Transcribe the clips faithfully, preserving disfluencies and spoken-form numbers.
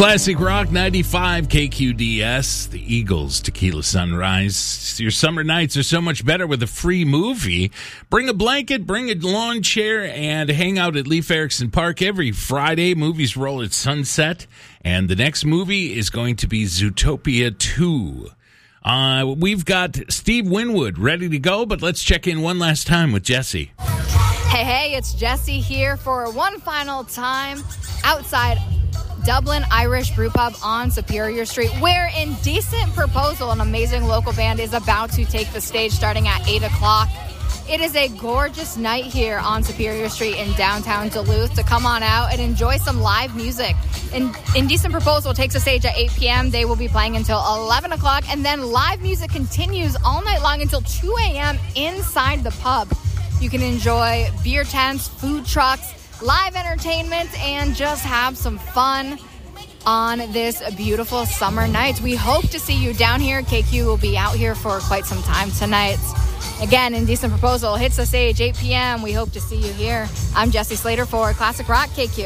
Classic Rock ninety-five K Q D S, the Eagles Tequila Sunrise. Your summer nights are so much better with a free movie. Bring a blanket, bring a lawn chair, and hang out at Leif Erikson Park every Friday. Movies roll at sunset, and the next movie is going to be Zootopia two. Uh, we've got Steve Winwood ready to go, but let's check in one last time with Jesse. Hey, hey, it's Jesse here for one final time outside Dublin Irish Brewpub on Superior Street, where Indecent Proposal, an amazing local band, is about to take the stage starting at eight o'clock. It is a gorgeous night here on Superior Street in downtown Duluth to come on out and enjoy some live music. In- Indecent Proposal takes the stage at eight p.m. They will be playing until eleven o'clock, and then live music continues all night long until two a.m. inside the pub. You can enjoy beer tents, food trucks, live entertainment, and just have some fun on this beautiful summer night. We hope to see you down here. K Q will be out here for quite some time tonight. Again, Indecent Proposal hits the stage eight p.m. We hope to see you here. I'm Jesse Slater for Classic Rock K Q.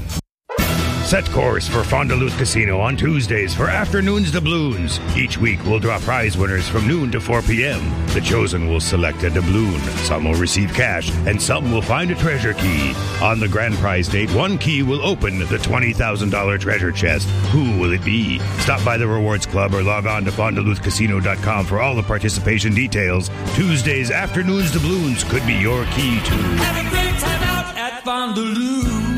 Set course for Fond du Lac Casino on Tuesdays for Afternoons Doubloons. Each week we'll draw prize winners from noon to four p.m. The chosen will select a doubloon. Some will receive cash, and some will find a treasure key. On the grand prize date, one key will open the twenty thousand dollars treasure chest. Who will it be? Stop by the Rewards Club or log on to fond du lac casino dot com for all the participation details. Tuesdays Afternoons Doubloons could be your key to... Have a great time out at Fond du Lac.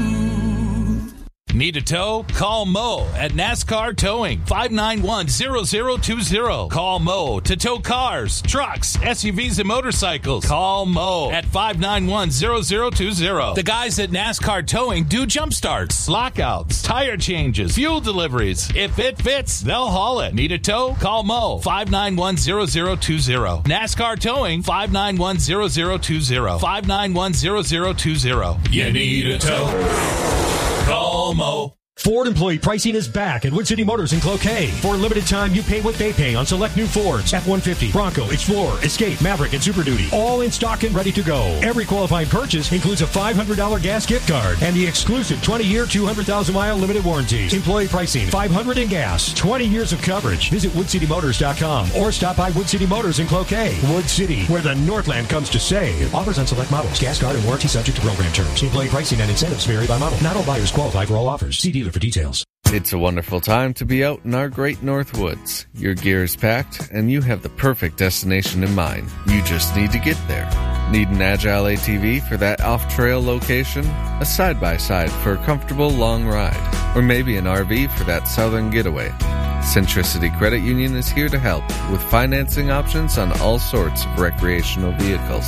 Need a tow? Call Mo at NASCAR Towing, five nine one, zero zero two zero. Call Mo to tow cars, trucks, S U Vs, and motorcycles. Call Mo at five nine one, zero zero two zero. The guys at NASCAR Towing do jump starts, lockouts, tire changes, fuel deliveries. If it fits, they'll haul it. Need a tow? Call Mo, five nine one, zero zero two zero. NASCAR Towing, five nine one, zero zero two zero. five nine one, zero zero two zero. You need a tow? Call Mo. Ford employee pricing is back at Wood City Motors in Cloquet. For a limited time, you pay what they pay on select new Fords, F one fifty, Bronco, Explorer, Escape, Maverick, and Super Duty. All in stock and ready to go. Every qualifying purchase includes a five hundred dollars gas gift card and the exclusive twenty-year, two hundred thousand mile limited warranty. Employee pricing, five hundred dollars in gas, twenty years of coverage. Visit wood city motors dot com or stop by Wood City Motors in Cloquet. Wood City, where the Northland comes to save. Offers on select models. Gas card and warranty subject to program terms. Employee pricing and incentives vary by model. Not all buyers qualify for all offers. See dealer for details. It's a wonderful time to be out in our great North Woods. Your gear is packed, and you have the perfect destination in mind. You just need to get there. Need an agile A T V for that off-trail location? A side-by-side for a comfortable long ride? Or maybe an R V for that southern getaway? Centricity Credit Union is here to help with financing options on all sorts of recreational vehicles.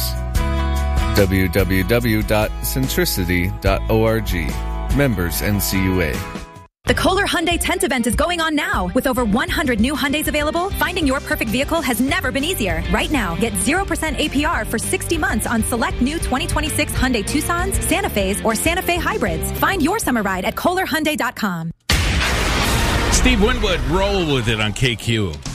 w w w dot centricity dot org. Members N C U A. The Kohler Hyundai Tent Event is going on now. With over one hundred new Hyundais available, finding your perfect vehicle has never been easier. Right now, get zero percent A P R for sixty months on select new twenty twenty-six Hyundai Tucsons, Santa Fe's, or Santa Fe hybrids. Find your summer ride at kohler hyundai dot com. Steve Winwood, roll with it on K Q.